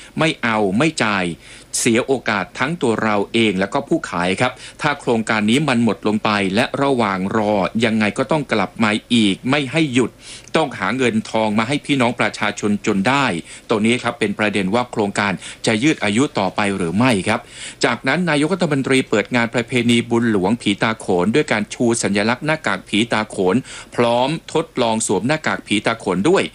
ไม่เอาไม่จ่ายเสียโอกาสทั้งตัวเราเองแล้วก็ผู้ขายครับถ้าโครงการนี้มันหมดลงไปและระหว่างรอยังไงก็ต้องกลับมาอีกไม่ให้หยุดต้องหาเงินทองมาให้พี่น้องประชาชนจนได้ตรงนี้ครับเป็นประเด็นว่าโครงการจะยืดอายุต่อไปหรือไม่ครับจากนั้นนายกรัฐมนตรีเปิดงานประเพณีบุญหลวงผีตาโขนด้วยการชูสัญลักษณ์หน้ากากผีตาโขนพร้อมทดลองสวมหน้ากากผีตาโขนด้วย